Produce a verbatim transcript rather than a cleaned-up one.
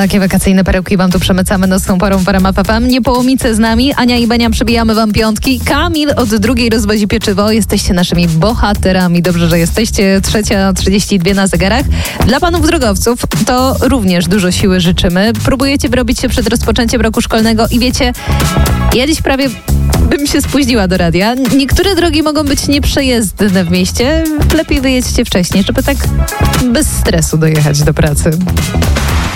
Takie wakacyjne perełki wam tu przemycamy nocną porą w R M F F M. Niepołomice z nami, Ania i Benia przybijamy wam piątki. Kamil od drugiej rozwozi pieczywo. Jesteście naszymi bohaterami. Dobrze, że jesteście. Trzecia trzydzieści dwa na zegarach. Dla panów drogowców to również dużo siły życzymy. Próbujecie wyrobić się przed rozpoczęciem roku szkolnego i wiecie, ja dziś prawie bym się spóźniła do radia. Niektóre drogi mogą być nieprzejezdne w mieście. Lepiej wyjedźcie wcześniej, żeby tak bez stresu dojechać do pracy.